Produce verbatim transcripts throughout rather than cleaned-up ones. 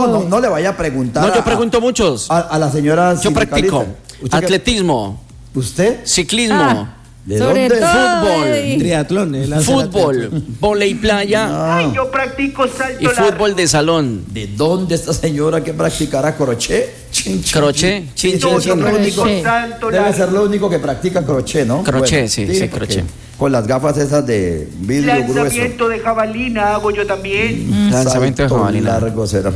No, no, no le vaya a preguntar. No, yo a, pregunto muchos. A, a la señora. Yo practico atletismo. Qué? ¿Usted? Ciclismo. Ah. ¿De Sobre dónde? todo Fútbol. de- Triatlón. él hace Fútbol. triatlón. Volei playa. Ah, Ay, yo practico salto Y largo. fútbol de salón. ¿De dónde esta señora que practicará crochet? Chin, chin, Crochet, chin. chin, Sí, debe chin, ser lo chin. único- Crochet. Salto Debe largo. ser lo único que practica crochet, ¿no? Crochet, sí, sí, porque crochet. Con las gafas esas de vidrio grueso. Lanzamiento de jabalina hago yo también. Lanzamiento de Salto jabalina. largo será.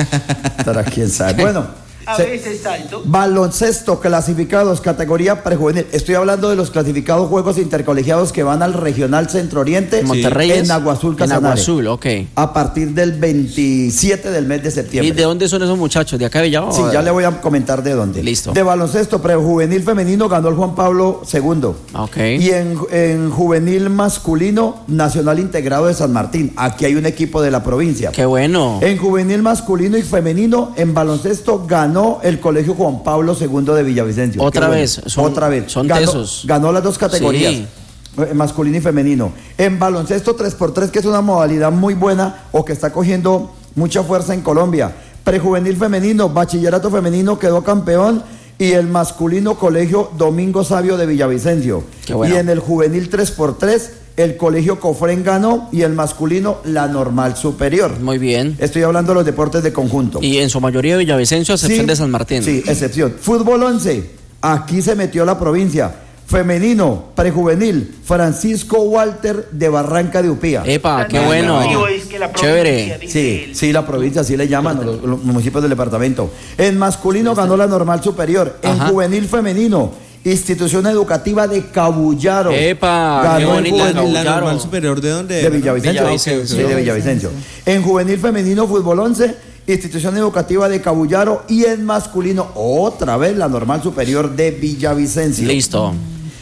Será quién sabe. Bueno. A se- veces salto. Baloncesto, clasificados, categoría prejuvenil. Estoy hablando de los clasificados juegos intercolegiados que van al Regional Centro Oriente Monterrey. en Agua Azul, En Casanare. Agua Azul, ok. A partir del veintisiete del mes de ¿Y septiembre. de dónde son esos muchachos? ¿De acá de Villavo? Sí, ya le voy a comentar de dónde. Listo. De baloncesto prejuvenil femenino ganó el Juan Pablo segundo. Ok. Y en, en juvenil masculino, Nacional Integrado de San Martín. Aquí hay un equipo de la provincia. Qué bueno. En juvenil masculino y femenino, en baloncesto, ganó el Colegio Juan Pablo segundo de Villavicencio. Otra Qué bueno. vez, son- Otra vez. son ganó, tesos. Ganó las dos categorías. Sí. eh, Masculino y femenino. En baloncesto tres por tres, que es una modalidad muy buena o que está cogiendo mucha fuerza en Colombia. Prejuvenil femenino, bachillerato femenino quedó campeón. Y el masculino, Colegio Domingo Sabio de Villavicencio. Qué bueno. Y en el juvenil tres por tres, el Colegio Cofrén ganó. Y el masculino, la Normal Superior. Muy bien. Estoy hablando de los deportes de conjunto. Y en su mayoría Villavicencio, a excepción Sí, de San Martín. Sí, excepción. Fútbol once, aquí se metió la provincia. Femenino, prejuvenil, Francisco Walter de Barranca de Upía. Epa, qué Tan bueno. divertido es que la provincia, Chévere. dice Sí, él. sí, la provincia, así le llaman los, los municipios del departamento. En masculino ganó la Normal Superior. En Ajá. juvenil femenino, Institución Educativa de Cabullaro. Epa, Ganó qué el bonita juvenil- La, la Cabullaro. normal superior, ¿de dónde? De Villavicencio. Villavicencio. Sí, de Villavicencio. En juvenil femenino, fútbol once, Institución Educativa de Cabullaro. Y en masculino, otra vez la Normal Superior de Villavicencio. Listo.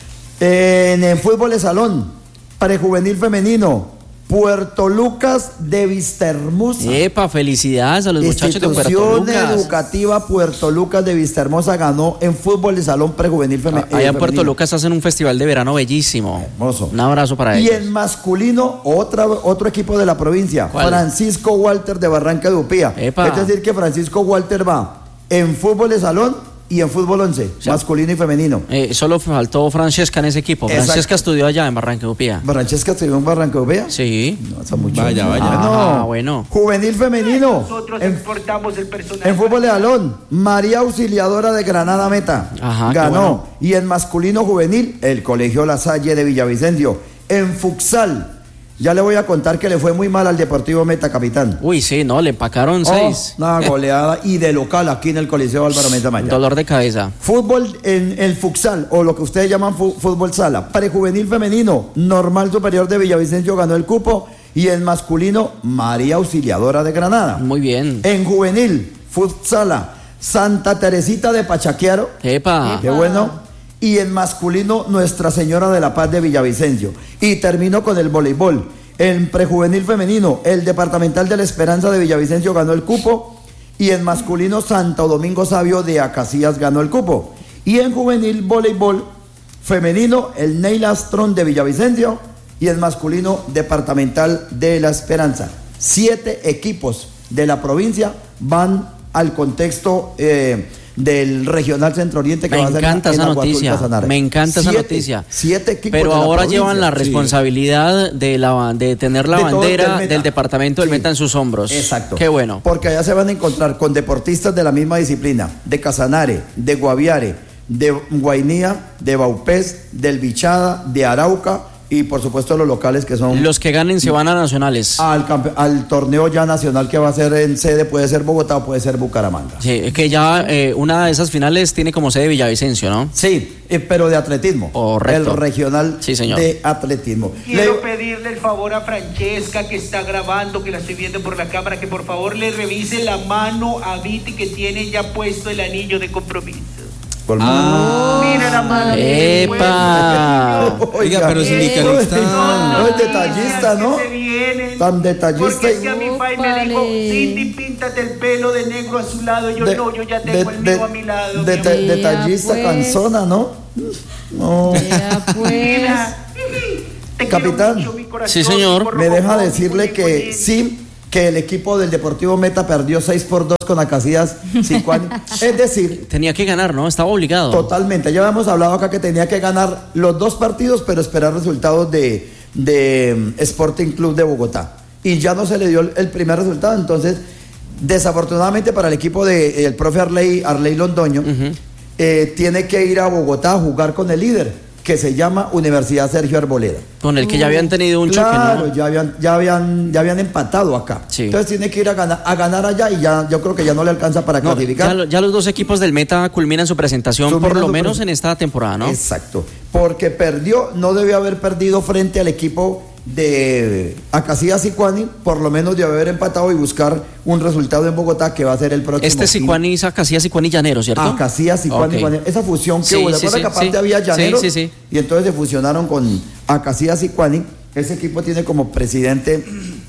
En el fútbol de salón, prejuvenil femenino, Puerto Lucas de Vistahermosa. Epa, felicidades a los muchachos de Puerto Institución Lucas. Educativa Puerto Lucas de Vistahermosa ganó en fútbol de salón prejuvenil feme- Ah, Allá eh, en Puerto femenino. Lucas hacen un festival de verano bellísimo. Hermoso. Un abrazo para Y ellos. en masculino, otra, otro equipo de la provincia, ¿Cuál? Francisco Walter de Barranca de Upía. Epa. Es decir, que Francisco Walter va en fútbol de salón y en fútbol once, sea, masculino y femenino. Eh, solo faltó Francesca en ese equipo. Exacto. Francesca estudió allá en Barranquilla. ¿Francesca estudió en Barranca de Upía? Sí. No, eso mucho. Vaya, vaya. Ah, bueno. Juvenil femenino. Nosotros En, exportamos el personal. en fútbol de salón, María Auxiliadora de Granada Meta. Ajá, qué ganó. bueno. Y en masculino juvenil, el Colegio La Salle de Villavicencio. En futsal, ya le voy a contar que le fue muy mal al Deportivo Meta, capitán. Uy, sí, no, le empacaron Oh, seis. una goleada y de local aquí en el Coliseo Álvaro Meta Maya. Dolor de cabeza. Fútbol en el futsal, o lo que ustedes llaman fu- fútbol sala. Prejuvenil femenino, Normal Superior de Villavicencio ganó el cupo. Y en masculino, María Auxiliadora de Granada. Muy bien. En juvenil, futsala, Santa Teresita de Pachaquiaro. Epa. Qué bueno. Y en masculino, Nuestra Señora de la Paz de Villavicencio. Y termino con el voleibol. En prejuvenil femenino, el Departamental de la Esperanza de Villavicencio ganó el cupo. Y en masculino, Santo Domingo Sabio de Acacías ganó el cupo. Y en juvenil voleibol femenino, el Neil Astron de Villavicencio. Y en masculino, Departamental de la Esperanza. Siete equipos de la provincia van al contexto eh, del Regional Centro Oriente que Me va a ser encanta en esa Agua Azul, noticia. Casanare. Me encanta esa Siete- noticia. Siete equipos Pero de la ahora provincia. llevan la Sí. responsabilidad de, la, de tener la De todo bandera del Meta. del departamento del Sí. Meta en sus hombros. Exacto. Qué bueno. Porque allá se van a encontrar con deportistas de la misma disciplina, de Casanare, de Guaviare, de Guainía, de Baupés, del Bichada, de Arauca y por supuesto los locales que son Los que ganen se van a nacionales. al, campe- al torneo ya nacional que va a ser en sede, puede ser Bogotá o puede ser Bucaramanga. Sí, es que ya eh, una de esas finales tiene como sede Villavicencio, ¿no? Sí, eh, pero de atletismo. Correcto. El regional Sí, señor. de atletismo. Quiero Le- pedirle el favor a Francesca, que está grabando, que la estoy viendo por la cámara, que por favor le revise la mano a Viti, que tiene ya puesto el anillo de compromiso. Por- Mira la mano. que ¡Epa! puesto. Oiga, pero sindicalista. No, es detallista, ¿no? Que se vienen. Tan detallista Porque es y- que a mi pai me dijo, Ópale. Cindy, píntate el pelo de negro a su lado. Yo De- no, yo ya tengo de- el mío de- a mi lado. de- mi de- amor. detallista Vea, pues. cansona, ¿no? No. Vea, pues. Mira, te quiero Capitán. mucho, mi corazón, Sí, señor. mi Me deja borromón, decirle mi que bonito. sí, que el equipo del Deportivo Meta perdió seis por dos con Acacias Sicuani. Es decir, tenía que ganar, ¿no? Estaba obligado. Totalmente. Ya habíamos hablado acá que tenía que ganar los dos partidos, pero esperar resultados de, de Sporting Club de Bogotá. Y ya no se le dio el, el primer resultado, entonces, desafortunadamente para el equipo del de, profe Arley, Arley Londoño, uh-huh. eh, tiene que ir a Bogotá a jugar con el líder, que se llama Universidad Sergio Arboleda. Con el que ya habían tenido un claro, choque, ¿no? Claro, ya habían, ya habían, ya habían empatado acá. Sí. Entonces tiene que ir a ganar, a ganar allá y ya yo creo que ya no le alcanza para no, clasificar. Ya, ya los dos equipos del Meta culminan su presentación, culminan por lo menos en esta temporada, ¿no? Exacto, porque perdió, no debió haber perdido frente al equipo de Acacias Sicuani, por lo menos de haber empatado y buscar un resultado en Bogotá que va a ser el próximo. Este Sicuani es Acacias Sicuani Llanero, ¿cierto? Acacias Sicuani, okay. Esa fusión que sí, hubo, sí, sí, que aparte sí, había Llaneros sí, sí, sí. y entonces se fusionaron con Acacias Sicuani. Ese equipo tiene como presidente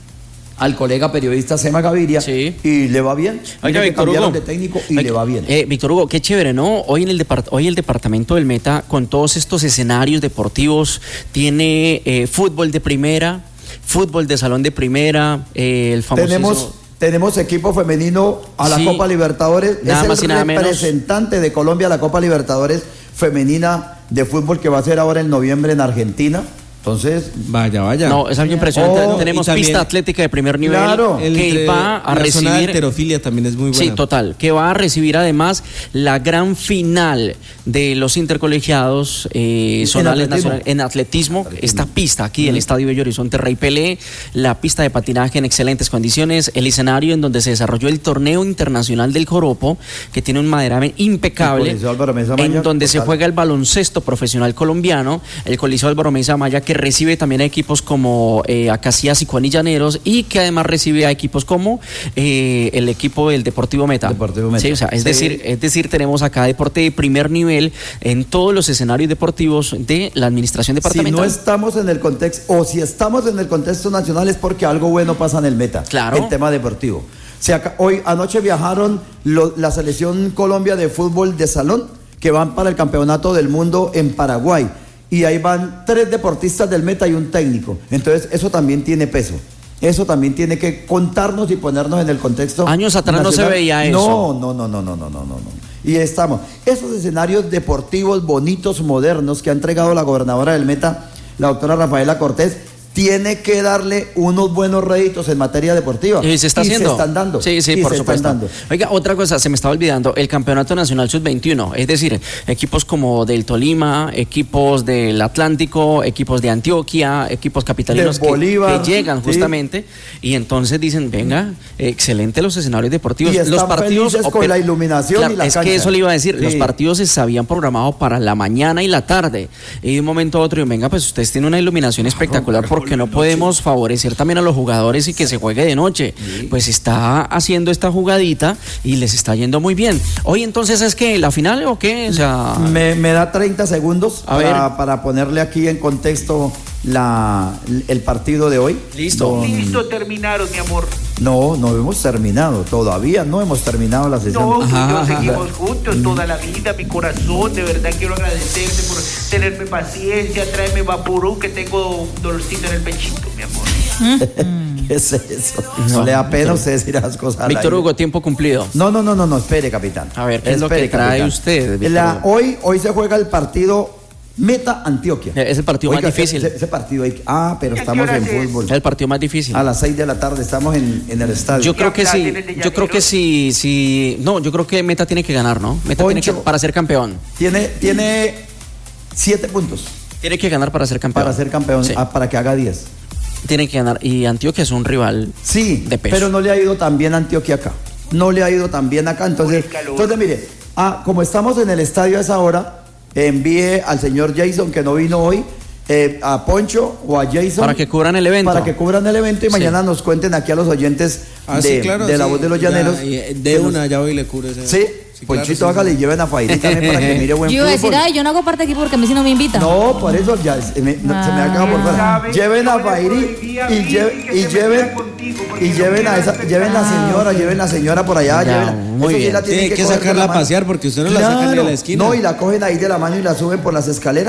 al colega periodista Sema Gaviria, sí. Y le va bien. Oiga, Víctor Hugo, de técnico y Oiga, le va bien. Eh, Víctor Hugo, qué chévere, ¿no? Hoy en el depart- hoy el departamento del Meta, con todos estos escenarios deportivos, tiene eh, fútbol de primera, fútbol de salón de primera, eh, el famoso. Tenemos, tenemos equipo femenino a la sí, Copa Libertadores. Nada es más el y nada representante menos. de Colombia a la Copa Libertadores femenina de fútbol que va a ser ahora en noviembre en Argentina. Entonces, vaya, vaya. No, es algo impresionante. Oh, Tenemos también, pista atlética de primer nivel, claro, que va a la recibir. Zona de halterofilia también es muy buena. Sí, total. Que va a recibir además la gran final de los intercolegiados eh, zonales en atletismo. nacionales en atletismo. atletismo. Esta pista aquí, mm. el Estadio Bello Horizonte Rey Pelé, la pista de patinaje en excelentes condiciones, el escenario en donde se desarrolló el torneo internacional del Joropo, que tiene un maderamen impecable, en donde se juega el baloncesto profesional colombiano, el Coliseo Álvaro Mesa Maya, que recibe también a equipos como eh, Acacias, Sicuani y Llaneros, y que además recibe a equipos como eh, el equipo del Deportivo Meta. Deportivo Meta. Sí, o sea, es sí. decir, es decir, tenemos acá deporte de primer nivel en todos los escenarios deportivos de la administración departamental. Si no estamos en el contexto, o si estamos en el contexto nacional, es porque algo bueno pasa en el Meta. Claro. El tema deportivo. O sea, hoy, anoche viajaron lo, la selección Colombia de fútbol de salón, que van para el campeonato del mundo en Paraguay. Y ahí van tres deportistas del Meta y un técnico. Entonces, eso también tiene peso. Eso también tiene que contarnos y ponernos en el contexto. Años atrás nacional. No se veía eso. No, no, no, no, no, no, no, no. Y estamos. Esos escenarios deportivos bonitos, modernos, que ha entregado la gobernadora del Meta, la doctora Rafaela Cortés, tiene que darle unos buenos réditos en materia deportiva. Y se está y haciendo. se están dando. Sí, sí, y por se supuesto. Están dando. Oiga, otra cosa, se me estaba olvidando, el Campeonato Nacional sub veintiuno, es decir, equipos como del Tolima, equipos del Atlántico, equipos de Antioquia, equipos capitalinos de Bolívar, que, que llegan justamente, sí. Y entonces dicen, venga, excelente los escenarios deportivos. Y están los partidos felices con la iluminación claro, y la es cancha. que eso le iba a decir, sí. Los partidos se habían programado para la mañana y la tarde, y de un momento a otro, venga, pues ustedes tienen una iluminación espectacular, porque no podemos favorecer también a los jugadores y que se juegue de noche. Sí. Pues está haciendo esta jugadita y les está yendo muy bien. Hoy entonces es que la final o qué, o sea, me, me da treinta segundos a para, ver. para ponerle aquí en contexto la, el partido de hoy. Listo. No, listo, terminaron, mi amor. No, no hemos terminado, todavía no hemos terminado la sesión. No, ajá, yo ajá. seguimos juntos toda la vida, mi corazón, de verdad quiero agradecerte por tenerme paciencia, tráeme vaporú, que tengo dolorcito en el pechito, mi amor. ¿Qué es eso? No, no le da pena a usted decir las cosas. Víctor Hugo, tiempo cumplido. No, no, no, no, no, espere, capitán. A ver, ¿qué espere, es lo que trae capitán. usted? La, hoy, hoy se juega el partido Meta Antioquia. Es el partido Oiga, más difícil. Ese, ese partido hay, ah, pero estamos en fútbol. Es el partido más difícil. A las seis de la tarde estamos en, en el estadio. Yo creo que sí. Yo creo que sí, sí. No, yo creo que Meta tiene que ganar, ¿no? Meta Poncho, tiene que para ser campeón. Tiene, tiene siete puntos. Tiene que ganar para ser campeón. Para ser campeón, sí. ah, para que haga diez. Tiene que ganar. Y Antioquia es un rival sí, de peso. Pero no le ha ido tan bien a Antioquia acá. No le ha ido tan bien acá. Entonces, entonces mire, ah, como estamos en el estadio a esa hora, envíe al señor Jason, que no vino hoy, eh, a Poncho o a Jason. Para que cubran el evento. Para que cubran el evento y sí. Mañana nos cuenten aquí a los oyentes ah, de, sí, claro, de la sí, voz de los llaneros. Ya, de una, nos... ya hoy le cubre ese. Sí. Sí, Ponchito, claro, hágale y lleven a Fairí también para que mire buen fútbol. Yo iba a decir, ay, yo no hago parte aquí porque a mí sí no me invitan. No, por eso ya se me, ah, se me acaba por fuera. Lleven a Fairí y, lle y lleven y lleven a esa, lleven la señora, lleven la señora por allá, ya, lleven muy bien. Sí la tiene que, que sacarla a pasear porque usted no claro, la saca ni a la esquina. No, y la cogen ahí de la mano y la suben por las escaleras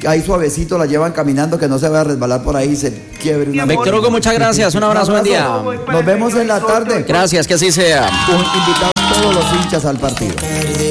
ahí suavecito la llevan caminando, que no se vaya a resbalar por ahí y se quiebre una. Víctor Hugo, muchas gracias, un abrazo, buen día. Nos vemos en la tarde. Gracias, que así sea. Invitados todos los hinchas al partido.